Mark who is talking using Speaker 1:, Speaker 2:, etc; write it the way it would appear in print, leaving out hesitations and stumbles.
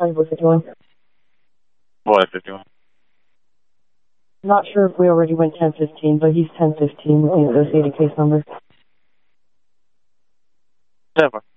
Speaker 1: 2451.
Speaker 2: Boy, 51.
Speaker 1: Not sure if we already went 1015, but he's 1015 with the associated case number.
Speaker 2: 7.